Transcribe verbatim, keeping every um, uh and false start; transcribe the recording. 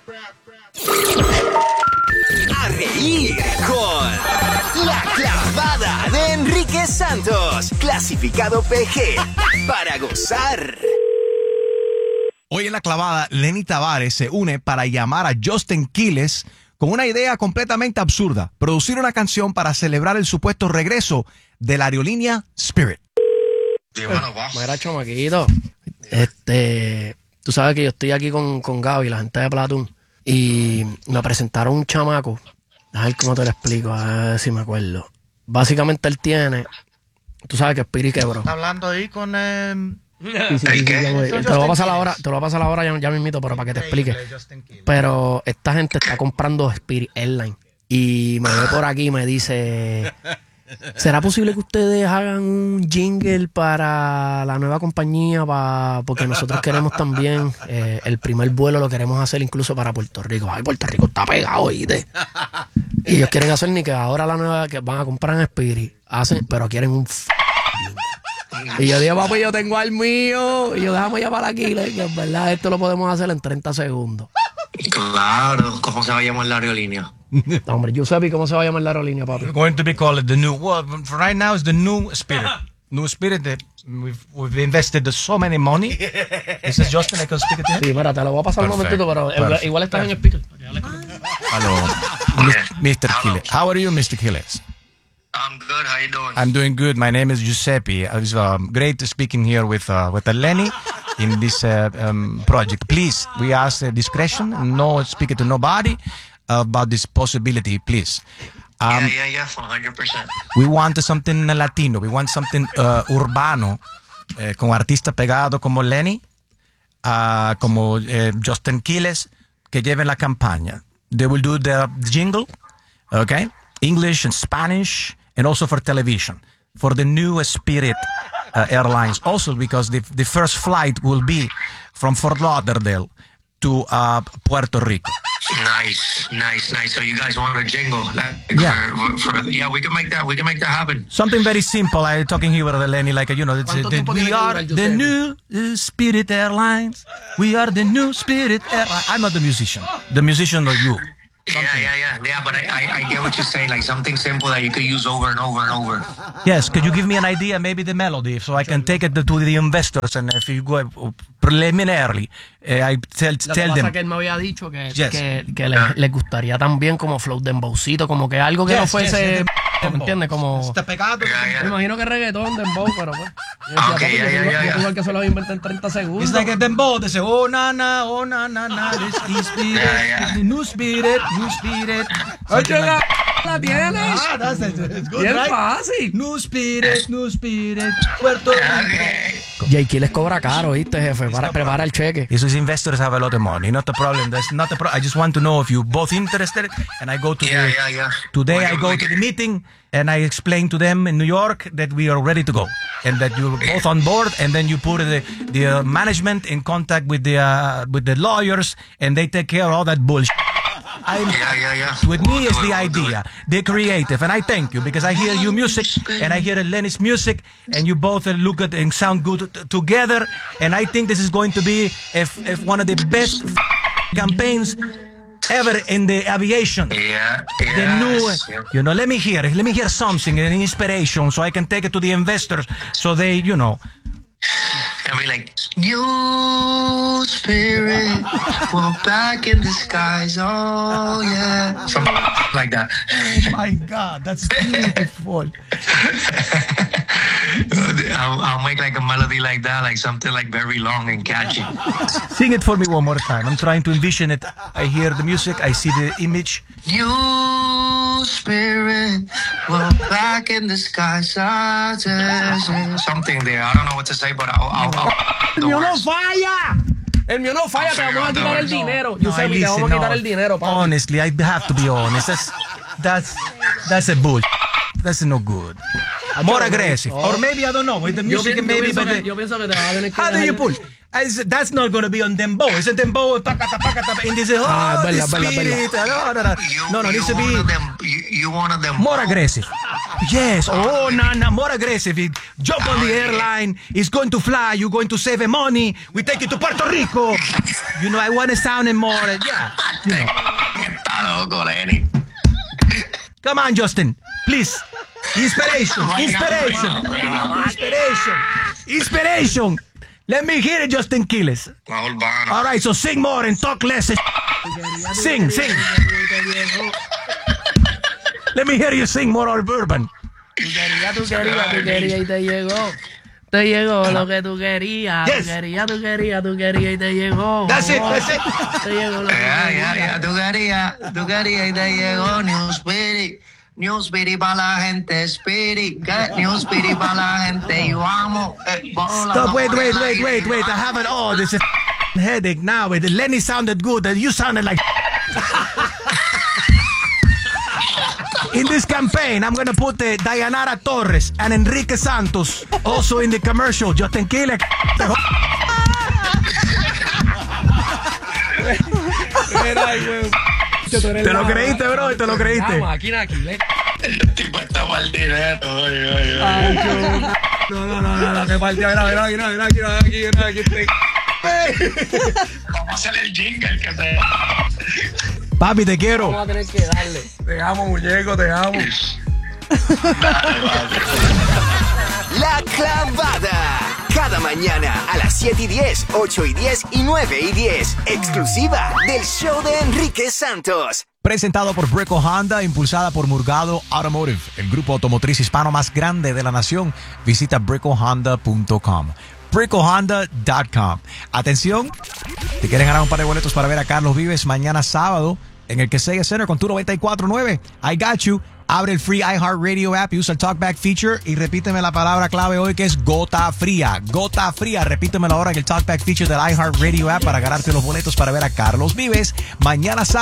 A reír con La Clavada de Enrique Santos, clasificado P G, para gozar. Hoy en La Clavada, Lenny Tavares se une para llamar a Justin Quiles con una idea completamente absurda: producir una canción para celebrar el supuesto regreso de la aerolínea Spirit. Mira, chamaquito, este, tú sabes que yo estoy aquí con, con Gaby, la gente de Platoon, y me presentaron un chamaco. A ver cómo te lo explico, a ver si me acuerdo. Básicamente él tiene, tú sabes que Spirit quebró. ¿Está hablando ahí con... Eh... Sí, sí, sí, sí, te lo voy a pasar ahora, te lo voy a pasar ahora ya, ya mismito, pero para que te explique. Pero esta gente está comprando Spirit Airlines y me ve por aquí y me dice: ¿será posible que ustedes hagan un jingle para la nueva compañía? Pa, porque nosotros queremos también eh, el primer vuelo lo queremos hacer incluso para Puerto Rico. Ay, Puerto Rico está pegado, ¿oíste? Y ellos quieren hacer ni que ahora la nueva que van a comprar en Spirit hacen, pero quieren un f y yo digo, papi, yo tengo al mío. Y yo, déjame llamar aquí, que en verdad esto lo podemos hacer en treinta segundos. Claro, ¿cómo se va a llamar la aerolínea? No, hombre, Giuseppe, ¿cómo se va a llamar la aerolínea, papi? We're going to be called the new, well, for right now it's the new Spirit. New Spirit, that we've, we've invested so many money. This is Justin, I can speak it to him. Sí, mira, te lo voy a pasar Perfect. un momentito, pero Perfect. igual estás en speaker. Hello, mister Quiles. How are you, mister Quiles? I'm good, how you doing? I'm doing good. My name is Giuseppe. It's um, great speaking here with uh, with Lenny in this uh, um, project. Please, we ask uh, discretion. No speak to nobody about this possibility, please. Um, yeah, yeah, yeah, one hundred percent. We want something Latino. We want something uh, urbano, eh, con artistas pegados como Lenny, uh, como eh, Justin Quiles, que lleven la campaña. They will do the jingle, okay? English and Spanish, and also for television, for the new Spirit uh, Airlines. Also because the the first flight will be from Fort Lauderdale to uh, Puerto Rico. Nice, nice, nice. So you guys want a jingle? Like, Yeah. For, for, yeah, we can make that. We can make that happen. Something very simple. I'm talking here with Lenny, like, you know, it's, uh, the, we are the new uh, Spirit Airlines. We are the new Spirit Airlines. I'm not the musician. The musician are you. Yeah, yeah, yeah, yeah. But I, I, I get what you're saying. Like something simple that you could use over and over and over. Yes, could you give me an idea, maybe the melody, so I can take it to the investors, and if you go uh, preliminarily, uh, I tell, Lo que tell pasa them. es que él me había dicho que, Yes. que, que les, les gustaría también como flow dembowcito, como que algo que no Yes, fuese, yes, ¿me entiendes? Como... Está pegado. Yeah, Me yeah. imagino que reggaetón, dembow, pero pues. Yo Ah, decía, ok, papi, ya, yo ya, tengo- ya, yo ya. tengo el que se lo inventa en treinta segundos. It's like a dembow. They say, oh, na, na, oh, na, na, na, this is Spirit, Yeah, yeah. the new Spirit, new Spirit. Oye, Something like la, that. la tienes. Ah, that's it. It's good, Bien right? fácil. New Spirit, new Spirit, Puerto Rico. Jake les cobra caro, ¿viste, jefe? Para, prepara el cheque. Yes, these investors have a lot of money. Not a problem. That's not a problem. I just want to know if you both interested, and I go to Yeah, the, yeah, yeah. today. We I can- go we to can- the meeting, and I explain to them in New York that we are ready to go, and that you're both on board, and then you put the the uh, management in contact with the uh, with the lawyers, and they take care of all that bullshit. I'm, Yeah, yeah, yeah. with me We'll is do it, the we'll do idea, it. the creative, and I thank you because I hear your music and I hear Lenny's music, and you both uh, look good and sound good t- together, and I think this is going to be if, if one of the best campaigns ever in the aviation. Yeah, The new, yes, yeah. you know, let me hear, let me hear something, an inspiration, so I can take it to the investors, so they, you know. And be like, new spirit, we're back in the skies, oh yeah. Something like that. My God, that's beautiful. I'll, I'll make like a melody like that, like something like very long and catchy. Sing it for me one more time. I'm trying to envision it. I hear the music, I see the image. New spirit, we're back in the skies, ah, yeah, yeah. Something there. I don't know what to say, but I'll. I'll, I'll ¡El the mío no words. falla! ¡El mío no falla! ¡Te vamos a quitar el dinero! Yo sé, te vamos a quitar el dinero, papi. Honestly, I have to be honest. That's that's that's a bull. That's no good. More aggressive, or maybe I don't know. With the Yo, music, pi- yo maybe. pienso But que, the, yo pienso que te vas a tener que how do you dejar- pull? I said, that's not going to be on dembow. It's a dembow. Pakata, pakata, and they say, oh, Ah, es the verdad, verdad, spirit. No, no, no. You, No, no, it you needs to one be of them. You, you one of them. more aggressive. Yes. Oh, no, no, more aggressive. He jump on the airline. He's going to fly. You're going to save him money. We take you to Puerto Rico. You know, I want to sound it more. Yeah. You know. Está loco, Lenny. Come on, Justin. Please. Inspiration. Inspiration. Inspiration. Inspiration. Let me hear it, Justin Quiles. La urbana. All right, so sing more and talk less. Sing, sing. Let me hear you sing more urban. Tú querías, tú querías, tú querías y te llegó. Te llegó lo que tú querías. Yes. Tú querías, tú querías, tú querías y te llegó. That's it, that's it. Te llegó lo que Ya, tú ya, ya, tú querías, tú querías y te llegó New Spirit. New Spirit para la gente, Spirit. ¿Qué? New Spirit para la gente. Y vamos. Eh, bola, Stop, wait, wait, bola, wait, wait, wait. I have it all. This is a headache now. Lenny sounded good. You sounded like... In this campaign, I'm going to put uh, Dayanara Torres and Enrique Santos also in the commercial. Justin Quiles. Te lo creíste, bro, te lo creíste. Aquí, aquí, aquí. El tipo está mal dinero. Oye, oye, oye. No, no, no, no, no, que partió. Mira, mira, mira, mira, aquí, aquí, mira, aquí, aquí. Vamos a hacer el jingle que se... Papi, te quiero. Vamos a tener que darle. Te amo, muñeco, te amo. La Clavada. Cada mañana a las siete y diez, ocho y diez y nueve y diez. Exclusiva del show de Enrique Santos. Presentado por Brico Honda, impulsada por Murgado Automotive, el grupo automotriz hispano más grande de la nación. Visita brico honda punto com. brico honda punto com. Atención, te quieren ganar un par de boletos para ver a Carlos Vives mañana sábado en el Keseye Center con tu noventa y cuatro nueve. I got you. Abre el free iHeartRadio app y usa el Talkback feature y repíteme la palabra clave hoy que es gota fría. Gota fría. Repítemelo ahora en el Talkback feature del iHeartRadio app para ganarte los boletos para ver a Carlos Vives mañana sábado.